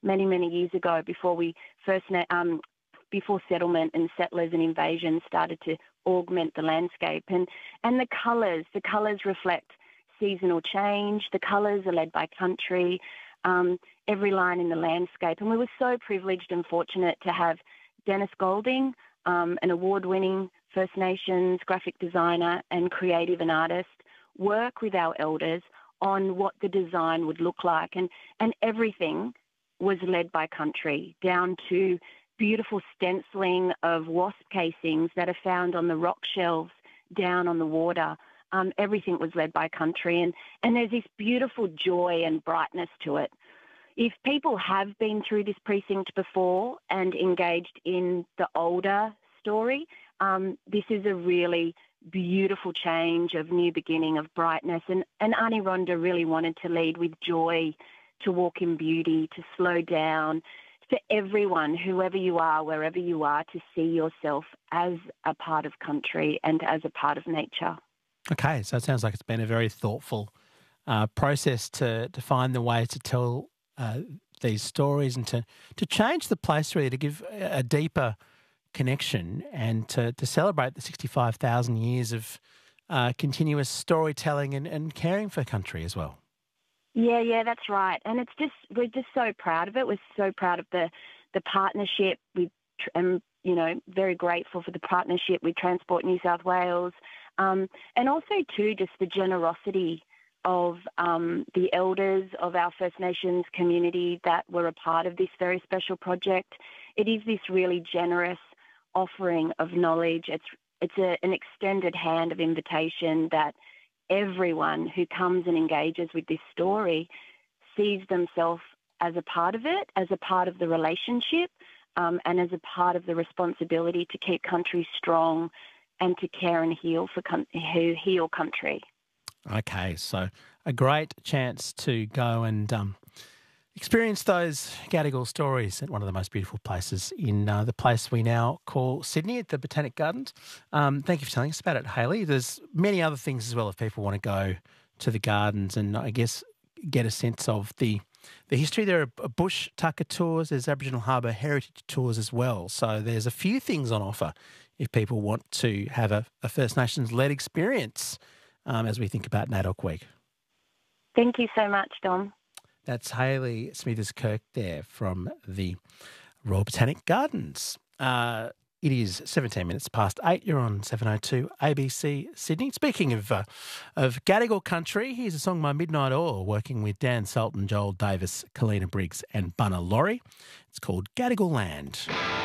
many, many years ago before settlement and settlers and invasion started to augment the landscape. And the colours reflect seasonal change. The colours are led by country, every line in the landscape. And we were so privileged and fortunate to have Dennis Golding, an award-winning First Nations graphic designer and creative and artist, work with our elders on what the design would look like. And everything was led by country, down to beautiful stenciling of wasp casings that are found on the rock shelves down on the water. Everything was led by country. And there's this beautiful joy and brightness to it. If people have been through this precinct before and engaged in the older story, this is a really beautiful change of new beginning, of brightness. And Aunty Rhonda really wanted to lead with joy, to walk in beauty, to slow down, for everyone, whoever you are, wherever you are, to see yourself as a part of country and as a part of nature. Okay, so it sounds like it's been a very thoughtful process to find the way to tell these stories and to change the place, really, to give a deeper connection and to celebrate the 65,000 years of continuous storytelling and caring for country as well. Yeah, that's right. And we're just so proud of it. We're so proud of the partnership. Very grateful for the partnership with Transport New South Wales. And also, too, just the generosity of the elders of our First Nations community that were a part of this very special project. It is this really generous offering of knowledge. It's an extended hand of invitation that everyone who comes and engages with this story sees themselves as a part of it, as a part of the relationship, and as a part of the responsibility to keep country strong and to care and heal country. Okay, so a great chance to go and experience those Gadigal stories at one of the most beautiful places in the place we now call Sydney, at the Botanic Gardens. Thank you for telling us about it, Hayley. There's many other things as well if people want to go to the gardens and, I guess, get a sense of the history. There are bush tucker tours, there's Aboriginal Harbour heritage tours as well. So there's a few things on offer if people want to have a First Nations-led experience as we think about NAIDOC Week. Thank you so much, Dom. That's Hayley Smithers-Kirk there from the Royal Botanic Gardens. It is 17 minutes past 8. You're on 702 ABC Sydney. Speaking of Gadigal country, here's a song by Midnight Oil, working with Dan Sultan, Joel Davis, Kalina Briggs and Bunna Laurie. It's called Gadigal Land.